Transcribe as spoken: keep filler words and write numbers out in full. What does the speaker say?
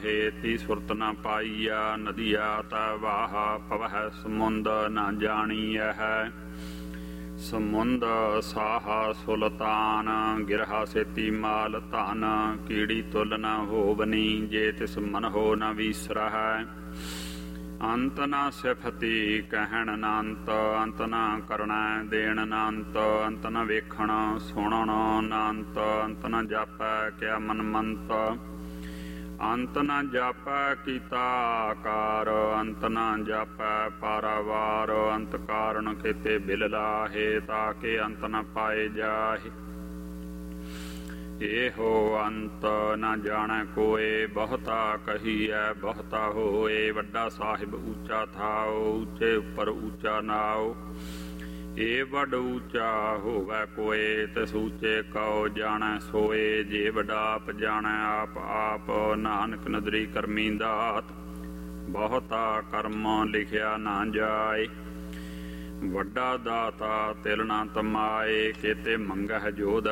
ਲਾਹੇ। ਤੀ ਸੁਰਤ ਨਾ ਪਾਈਆ ਨਦੀਆ ਤੈ ਵਾਹ। ਪਵਹਿ ਸਮੁੰਦ ਨਾ ਜਾਣੀਐ। ਸਮੁੰਦ ਸਾਹਾ ਸੁਲਤਾਨ ਗਿਰਹਾ ਸੇਤੀ ਮਾਲ ਧਨ। ਕੀੜੀ ਤੁਲ ਨਾ ਹੋਵਨੀ ਜੇ ਤਿਸ ਮਨ ਹੋ ਨ ਵੀਸਰਹਿ। ਅੰਤ ਨਾ ਸਿਫਤੀ ਕਹਿਣ ਨਾ ਅੰਤ। ਅੰਤ ਨਾ ਕਰਣੈ ਦੇਣ ਨਾ ਅੰਤ। ਅੰਤ ਨਾ ਵੇਖਣ ਸੁਣਨ ਨਾ ਅੰਤ। ਅੰਤ ਨਾ ਜਾਪੈ ਕਿਆ ਮਨਮੰਤ। ਅੰਤ ਨਾ ਜਾਪੈ ਕੀਤਾ ਆਕਾਰ। ਅੰਤ ਨਾ ਜਾਪੈ ਪਾਰਾਵਾਰ। ਅੰਤ ਕਾਰਨ ਕੀਤੇ ਬਿਲ ਲਾਹੇ। ਤਾਕੇ ਅੰਤ ਨ ਪਾਏ ਜਾਹੇ। ਇਹੋ ਅੰਤ ਨਾ ਜਾਣੈ ਕੋਏ। ਬਹੁਤਾ ਕਹੀਐ ਬਹੁਤਾ ਹੋਏ। ਵੱਡਾ ਸਾਹਿਬ ਉੱਚਾ ਥਾਓ। ਉੱਚੇ ਉੱਪਰ ਉੱਚਾ ਨਾਓ। ਇਹ ਵੱਡ ਉੱਚਾ ਹੋਵੈ ਕੋਏ। ਤਿਸ ਉੱਚੇ ਕਉ ਜਾਣੈ ਸੋਏ। ਜੇ ਵੱਡਾ ਆਪ ਜਾਣੈ ਆਪ ਆਪ। ਨਾਨਕ ਨਦਰੀ ਕਰਮੀ ਦਾਤ। ਬਹੁਤਾ ਕਰਮ ਲਿਖਿਆ ਨਾ ਜਾਏ। ਵੱਡਾ ਦਾਤਾ ਤਿਲ ਨਾ ਤਮਾਏ। ਕੇਤੇ ਮੰਗਹਿ ਜੋਧ